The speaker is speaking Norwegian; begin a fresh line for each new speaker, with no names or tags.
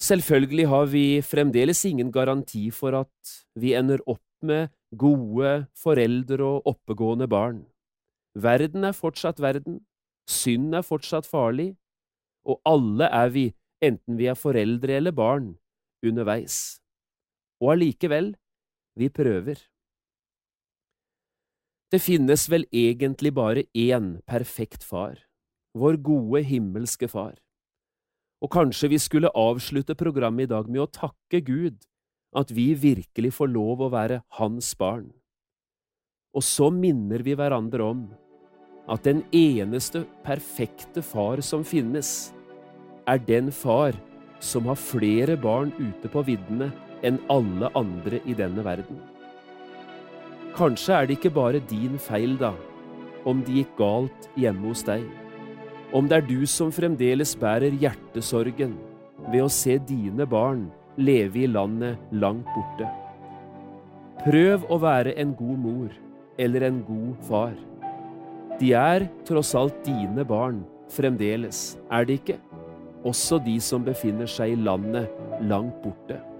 Selvfølgelig har vi fremdeles ingen garanti for at vi ender opp med gode foreldre og oppegående barn. Verden er fortsatt verden, synd er fortsatt farlig, og alle er vi, enten vi er foreldre eller barn, underveis. Og allikevel, vi prøver. Det finnes vel egentlig bare én perfekt far, vår gode himmelske far. Og kanskje vi skulle avslutte programmet i dag med å takke Gud at vi virkelig får lov å være hans barn. Og så minner vi hverandre om at den eneste perfekte far som finnes, er den far som har flere barn ute på viddene enn alle andre i denne verden. Kanskje er det ikke bare din feil da, om det gikk galt hjemme hos deg. Om det er du som fremdeles bærer hjertesorgen ved å se dine barn leve i landet langt borte. Prøv å være en god mor eller en god far. De er tross alt dine barn fremdeles, er det ikke? Også de som befinner seg i landet langt borte.